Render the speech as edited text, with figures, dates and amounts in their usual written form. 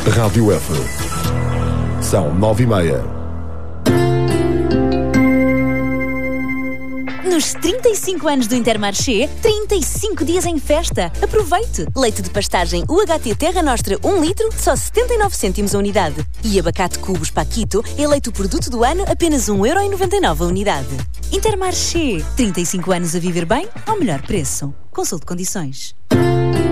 Rádio F. São 9h30. Nos 35 anos do Intermarché, 35 dias em festa. Aproveite! Leite de pastagem UHT Terra Nostra 1 litro, só 79 cêntimos a unidade. E abacate Cubos Paquito, eleito o produto do ano, apenas 1,99€ a unidade. Intermarché, 35 anos a viver bem, ao melhor preço. Consulte condições.